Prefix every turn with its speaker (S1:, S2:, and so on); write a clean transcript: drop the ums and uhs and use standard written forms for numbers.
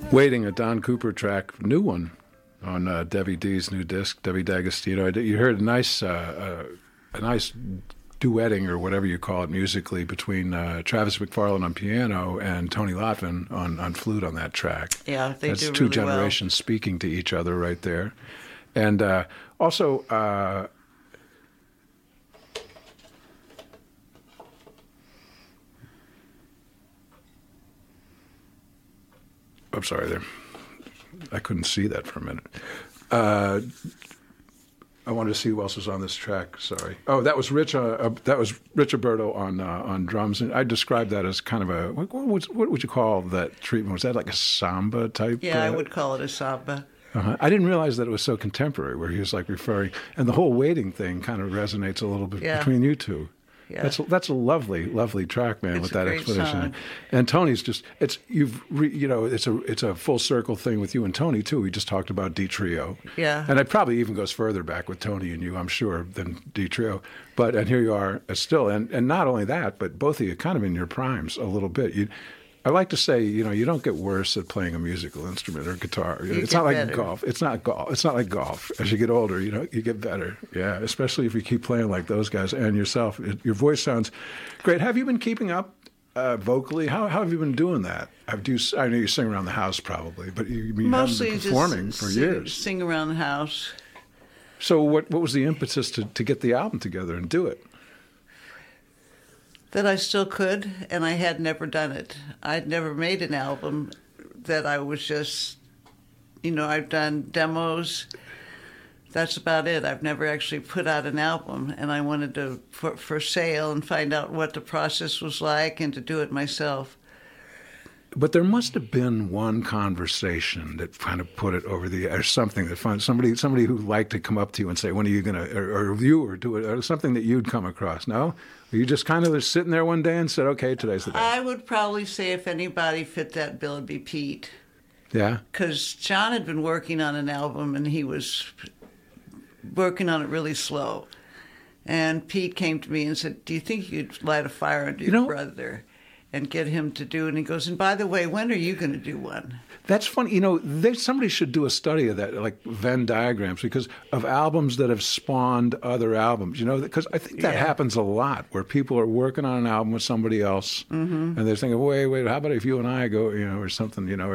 S1: Waiting, a Don Cooper track, new one on Debbie D's new disc, Debbie D'Agostino. You heard a nice duetting or whatever you call it musically between Travis McFarlane on piano and Tony Lotvin on flute on that track.
S2: Yeah, they
S1: That's
S2: do
S1: two
S2: really
S1: generations speaking to each other right there. And also... I'm sorry there. I couldn't see that for a minute. I wanted to see who else was on this track. Sorry. Oh, that was Rich. That was Rich Alberto on drums, and I described that as kind of a what would you call that treatment? Was that like a samba type?
S2: Yeah, I would call it a samba.
S1: I didn't realize that it was so contemporary, where he was like referring, and the whole waiting thing kind of resonates a little bit between you two.
S2: Yeah.
S1: That's a lovely track, man.
S2: It's
S1: with that
S2: a great
S1: explanation.
S2: song.
S1: And Tony's just it's a full circle thing with you and Tony too. We just talked about D Trio.
S2: Yeah.
S1: And it probably even goes further back with Tony and you, I'm sure, than D Trio. And here you are still, and not only that, but both of you kind of in your primes a little bit. I like to say, you don't get worse at playing a musical instrument or guitar. It's not like golf. It's not golf. It's not like golf. As you get older, you get better. Yeah, especially if you keep playing like those guys and yourself. Your voice sounds great. Have you been keeping up vocally? How have you been doing that? I know you sing around the house probably, but you haven't been performing for years.
S2: Sing around the house.
S1: So what was the impetus to get the album together and do it?
S2: That I still could, and I had never done it. I'd never made an album that I was just, I've done demos. That's about it. I've never actually put out an album, and I wanted to for sale and find out what the process was like and to do it myself.
S1: But there must have been one conversation that kind of put it over the edge, something that somebody who liked to come up to you and say, "When are you going to," or do it, or something that you'd come across. No, were you just kind of sitting there one day and said, "Okay, today's the day."
S2: I would probably say if anybody fit that bill, it'd be Pete.
S1: Yeah.
S2: Because John had been working on an album and he was working on it really slow, and Pete came to me and said, "Do you think you'd light a fire under your brother and get him to do?" And he goes, "And by the way, when are you going to do one?"
S1: That's funny. Somebody should do a study of that, like Venn diagrams, because of albums that have spawned other albums. Because I think that happens a lot, where people are working on an album with somebody else, and they're thinking, wait, how about if you and I go, or something,